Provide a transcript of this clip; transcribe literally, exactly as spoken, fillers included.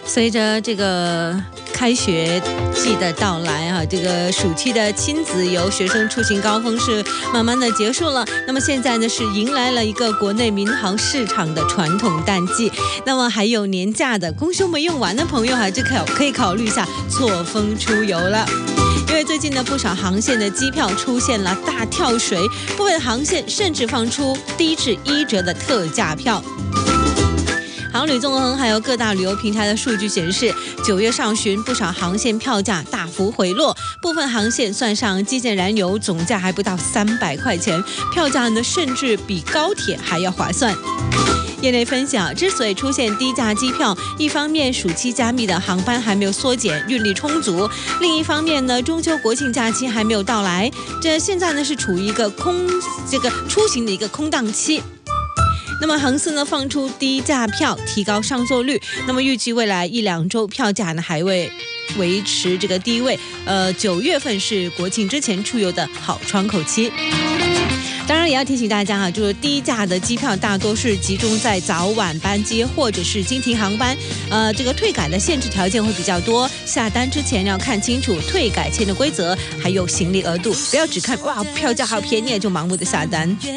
随着这个开学季的到来啊，这个暑期的亲子游学生出行高峰是慢慢的结束了。那么现在呢是迎来了一个国内民航市场的传统淡季。那么还有年假的公休没用完的朋友，还是可可以考虑一下错峰出游了。因为最近呢，不少航线的机票出现了大跳水，部分航线甚至放出低至一折的特价票。航旅纵横还有各大旅游平台的数据显示，九月上旬不少航线票价大幅回落，部分航线算上机械燃油，总价还不到三百块钱，票价呢甚至比高铁还要划算。业内分享，之所以出现低价机票，一方面暑期加密的航班还没有缩减，运力充足；另一方面呢，中秋国庆假期还没有到来，这现在呢是处于一个空这个出行的一个空档期。那么航司呢放出低价票，提高上座率。那么预计未来一两周票价呢还会维持这个低位。呃，九月份是国庆之前出游的好窗口期。当然也要提醒大家哈，就是低价的机票大多是集中在早晚班机或者是经停航班，呃，这个退改的限制条件会比较多。下单之前要看清楚退改签的规则，还有行李额度，不要只看哇票价好便宜就盲目的下单。